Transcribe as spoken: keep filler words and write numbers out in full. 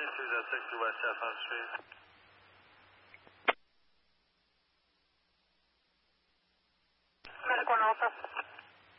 twenty-two, that's sixty West Chestnut Street. Medical and Alpha.